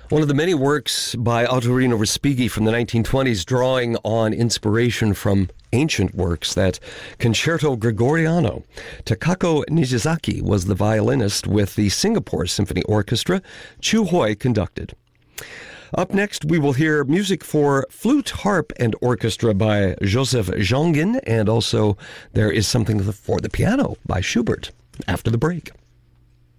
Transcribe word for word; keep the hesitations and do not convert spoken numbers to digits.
One of the many works by Ottorino Respighi from the nineteen twenties, drawing on inspiration from ancient works, that Concerto Gregoriano. Takako Nijizaki was the violinist with the Singapore Symphony Orchestra. Chu Hui conducted. Up next, we will hear music for flute, harp, and orchestra by Joseph Jongen, and also there is something for the piano by Schubert after the break.